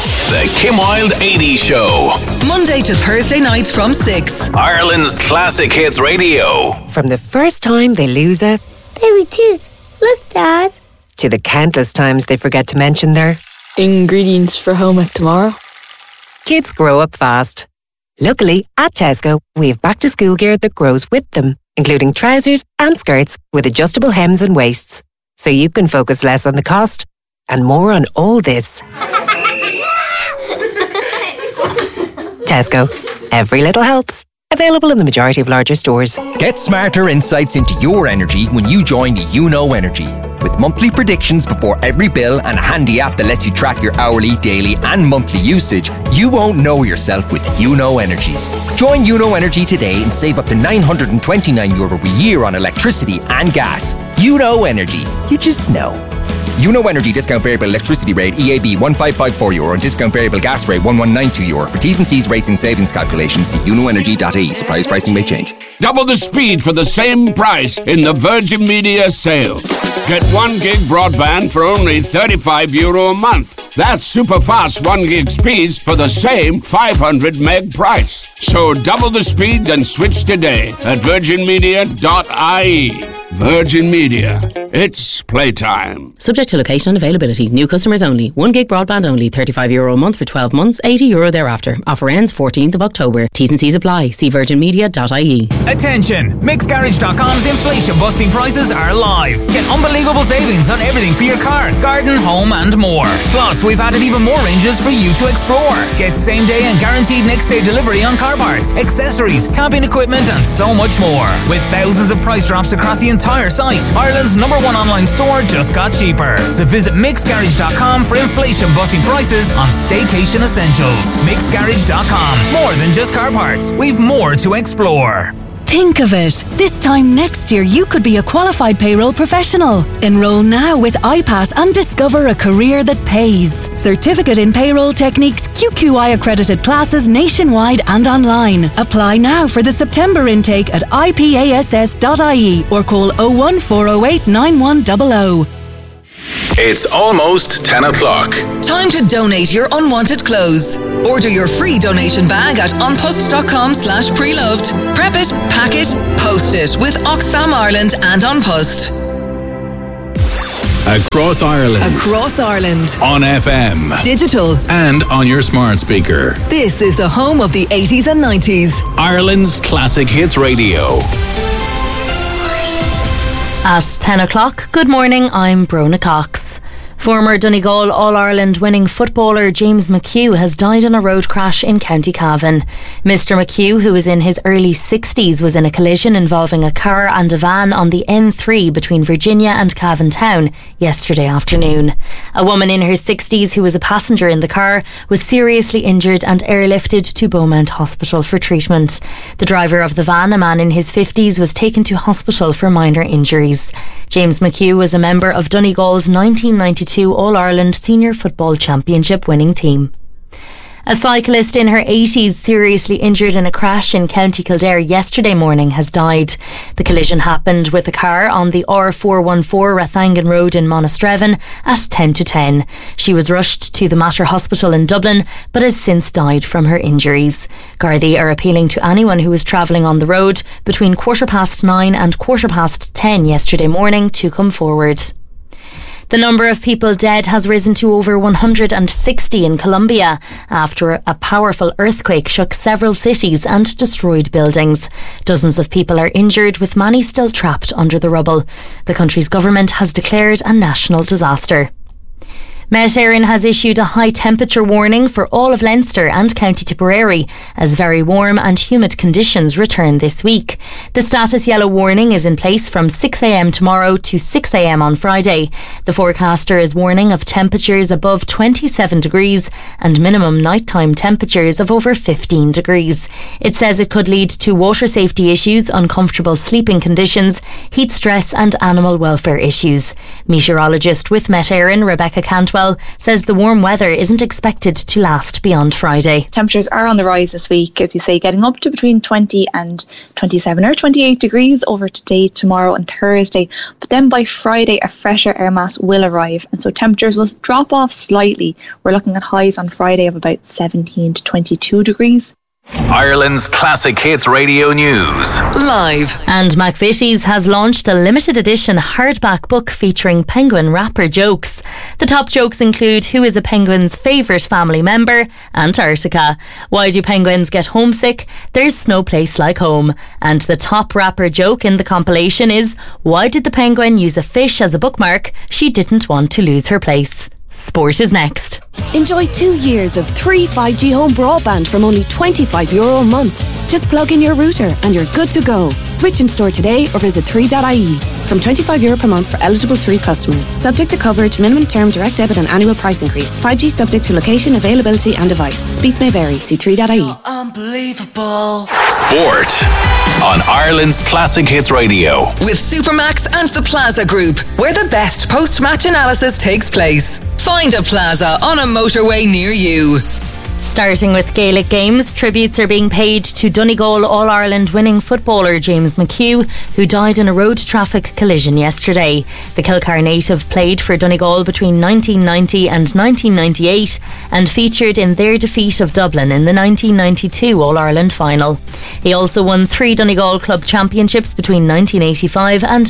The Kim Wilde 80s Show. Monday to Thursday nights from 6. Ireland's Classic Hits Radio. From the first time they lose a baby tooth. Look, Dad. To the countless times they forget to mention their ingredients for home ec tomorrow. Kids grow up fast. Luckily, at Tesco, we have back to school gear that grows with them, including trousers and skirts with adjustable hems and waists. So you can focus less on the cost and more on all this. Tesco. Every little helps. Available in the majority of larger stores. Get smarter insights into your energy when you join YouKnow Energy. With monthly predictions before every bill and a handy app that lets you track your hourly, daily and monthly usage, you won't know yourself with YouKnow Energy. Join YouKnow Energy today and save up to €929 a year on electricity and gas. YouKnow Energy. You just know. YouKnow Energy discount variable electricity rate EAB €1554 and discount variable gas rate €1192. For T's and C's rates and savings calculations, see youknowenergy.ie. Suppliers pricing may change. Double the speed for the same price in the Virgin Media sale. Get 1 gig broadband for only €35 a month. That's super fast 1 gig speeds for the same 500 meg price. So double the speed and switch today at virginmedia.ie. Virgin Media. It's playtime. Subject to location and availability. New customers only. 1 gig broadband only. €35 a month for 12 months. €80 thereafter. Offer ends 14th of October. T's and C's apply. See virginmedia.ie. Attention! MixGarage.com's inflation-busting prices are live. Get unbelievable savings on everything for your car, garden, home and more. Plus, we've added even more ranges for you to explore. Get same-day and guaranteed next-day delivery on car parts, accessories, camping equipment and so much more. With thousands of price drops across the entire site, Ireland's #1 online store just got cheaper. So visit MixGarage.com for inflation-busting prices on staycation essentials. MixGarage.com. More than just car parts. We've more to explore. Think of it. This time next year, you could be a qualified payroll professional. Enroll now with iPass and discover a career that pays. Certificate in Payroll Techniques, QQI accredited classes nationwide and online. Apply now for the September intake at ipass.ie or call 01408 9100. It's almost 10 o'clock. Time to donate your unwanted clothes. Order your free donation bag at onpost.com/preloved. Prep it, pack it, post it with Oxfam Ireland and On Post. Across Ireland. Across Ireland. On FM. Digital. And on your smart speaker. This is the home of the 80s and 90s. Ireland's Classic Hits Radio. At 10 o'clock, good morning, I'm Brona Cox. Former Donegal All-Ireland winning footballer James McHugh has died in a road crash in County Cavan. Mr McHugh, who was in his early 60s, was in a collision involving a car and a van on the N3 between Virginia and Cavan Town yesterday afternoon. A woman in her 60s who was a passenger in the car was seriously injured and airlifted to Beaumont Hospital for treatment. The driver of the van, a man in his 50s, was taken to hospital for minor injuries. James McHugh was a member of Donegal's 1992 All-Ireland Senior Football Championship winning team. A cyclist in her 80s seriously injured in a crash in County Kildare yesterday morning has died. The collision happened with a car on the R414 Rathangan Road in Monastrevin at 10 to 10. She was rushed to the Mater Hospital in Dublin but has since died from her injuries. Gardaí are appealing to anyone who was travelling on the road between 9:15 and 10:15 yesterday morning to come forward. The number of people dead has risen to over 160 in Colombia after a powerful earthquake shook several cities and destroyed buildings. Dozens of people are injured, with many still trapped under the rubble. The country's government has declared a national disaster. Met Éireann has issued a high temperature warning for all of Leinster and County Tipperary as very warm and humid conditions return this week. The status yellow warning is in place from 6 a.m. tomorrow to 6 a.m. on Friday. The forecaster is warning of temperatures above 27 degrees and minimum nighttime temperatures of over 15 degrees. It says it could lead to water safety issues, uncomfortable sleeping conditions, heat stress and animal welfare issues. Meteorologist with Met Éireann, Rebecca Cantwell, Maxwell says the warm weather isn't expected to last beyond Friday. Temperatures are on the rise this week, as you say, getting up to between 20 and 27 or 28 degrees over today, tomorrow and Thursday. But then by Friday, a fresher air mass will arrive, and so temperatures will drop off slightly. We're looking at highs on Friday of about 17 to 22 degrees. Ireland's Classic Hits Radio News. Live. And McVitie's has launched a limited edition hardback book featuring penguin rapper jokes. The top jokes include who is a penguin's favourite family member, Antarctica, why do penguins get homesick, there's no place like home, and the top rapper joke in the compilation is why did the penguin use a fish as a bookmark, she didn't want to lose her place. Sport is next. Enjoy 2 years of 3 5G home broadband from only €25 a month. Just plug in your router and you're good to go. Switch in store today or visit 3.ie. From €25 per month for eligible 3 customers. Subject to coverage, minimum term, direct debit and annual price increase. 5G subject to location, availability and device. Speeds may vary. See 3.ie. Unbelievable. Sport on Ireland's Classic Hits Radio. With Supermax and the Plaza Group, where the best post-match analysis takes place. Find a Plaza on a motorway near you. Starting with Gaelic games, tributes are being paid to Donegal All-Ireland winning footballer James McHugh, who died in a road traffic collision yesterday. The Kilcar native played for Donegal between 1990 and 1998 and featured in their defeat of Dublin in the 1992 All-Ireland final. He also won 3 Donegal club championships between 1985 and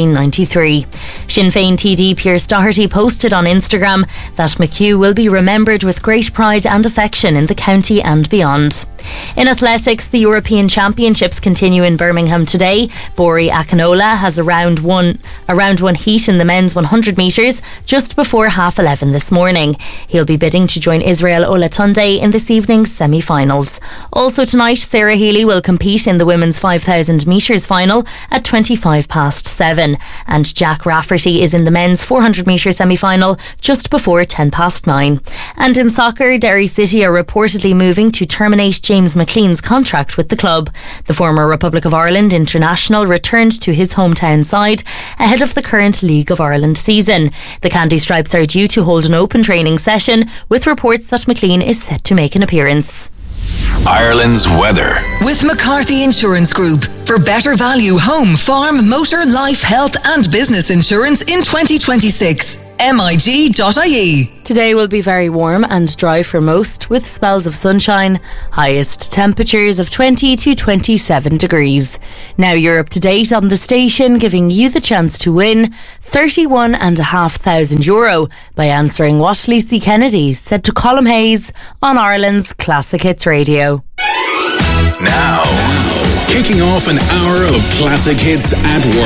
1993. Sinn Féin TD Pierce Doherty posted on Instagram that McHugh will be remembered with great pride and affection in the county and beyond. In athletics, the European Championships continue in Birmingham today. Bori Akinola has a round one heat in the men's 100 metres just before 11:30 this morning. He'll be bidding to join Israel Olatunde in this evening's semi-finals. Also tonight, Sarah Healy will compete in the women's 5,000 metres final at 7:25, and Jack Rafferty is in the men's 400 metre semi-final just before 9:10. And in soccer, Derry City are reportedly moving to terminate James McLean's contract with the club. The former Republic of Ireland international returned to his hometown side ahead of the current League of Ireland season. The Candy Stripes are due to hold an open training session, with reports that McLean is set to make an appearance. Ireland's weather. With McCarthy Insurance Group. For better value home, farm, motor, life, health and business insurance in 2026. MIG.ie. Today will be very warm and dry for most, with spells of sunshine, highest temperatures of 20 to 27 degrees. Now you're up to date on the station, giving you the chance to win €31,500 by answering what Lucy Kennedy said to Colm Hayes on Ireland's Classic Hits Radio. Now, kicking off an hour of classic hits at work.